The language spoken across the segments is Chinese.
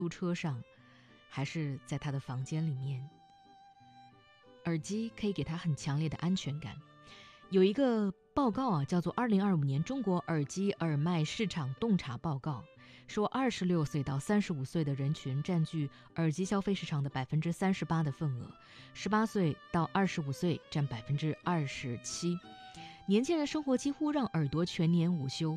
路车上，还是在他的房间里面。耳机可以给他很强烈的安全感。有一个报告叫做2025年中国耳机耳麦市场洞察报告，说26岁到35岁的人群占据耳机消费市场的38%的份额，18岁到25岁占27%。年轻人生活几乎让耳朵全年无休。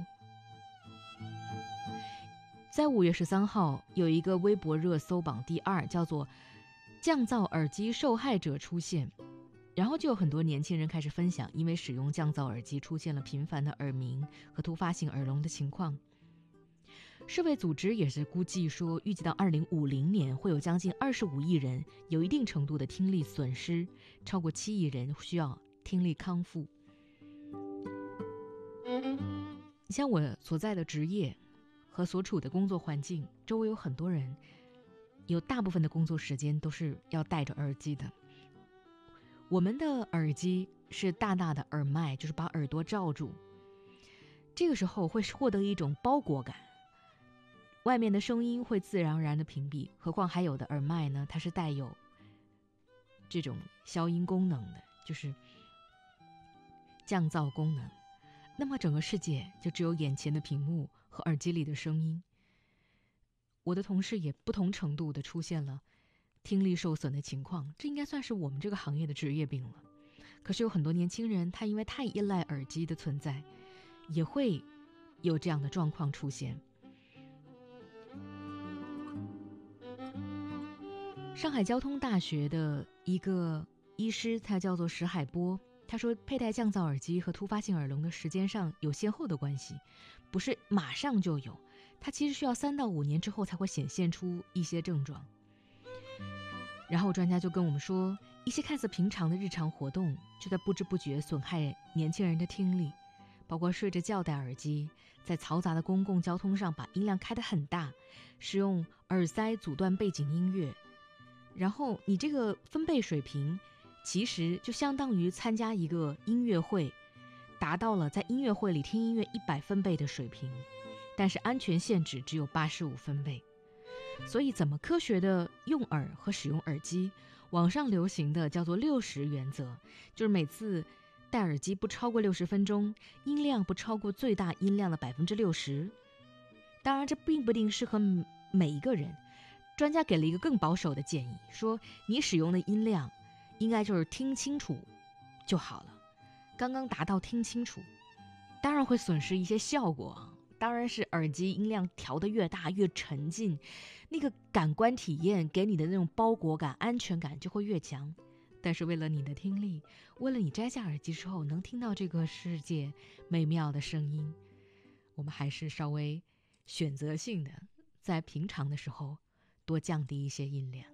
在5月13号，有一个微博热搜榜第2，叫做降噪耳机受害者出现，然后就有很多年轻人开始分享因为使用降噪耳机出现了频繁的耳鸣和突发性耳聋的情况。世卫组织也是估计说，预计到2050年会有将近25亿人有一定程度的听力损失，超过7亿人需要听力康复。像我所在的职业和所处的工作环境，周围有很多人有大部分的工作时间都是要戴着耳机的。我们的耳机是大大的耳麦，就是把耳朵罩住，这个时候会获得一种包裹感，外面的声音会自然而然的屏蔽。何况还有的耳麦呢，它是带有这种消音功能的，就是降噪功能。那么整个世界就只有眼前的屏幕和耳机里的声音。我的同事也不同程度的出现了听力受损的情况，这应该算是我们这个行业的职业病了。可是有很多年轻人，他因为太依赖耳机的存在，也会有这样的状况出现。上海交通大学的一个医师，他叫做石海波，他说佩戴降噪耳机和突发性耳聋的时间上有先后的关系，不是马上就有，它其实需要3到5年之后才会显现出一些症状。然后专家就跟我们说，一些看似平常的日常活动就在不知不觉损害年轻人的听力，包括睡着觉戴耳机，在嘈杂的公共交通上把音量开得很大，使用耳塞阻断背景音乐，然后你这个分贝水平其实就相当于参加一个音乐会，达到了在音乐会里听音乐100分贝的水平，但是安全限制只有85分贝。所以怎么科学的用耳和使用耳机，网上流行的叫做60原则，就是每次戴耳机不超过60分钟，音量不超过最大音量的60%。当然这并不一定适合每一个人，专家给了一个更保守的建议，说你使用的音量应该就是听清楚就好了，刚刚达到听清楚。当然会损失一些效果，当然是耳机音量调得越大越沉浸，那个感官体验给你的那种包裹感安全感就会越强。但是为了你的听力，为了你摘下耳机之后能听到这个世界美妙的声音，我们还是稍微选择性的在平常的时候多降低一些音量。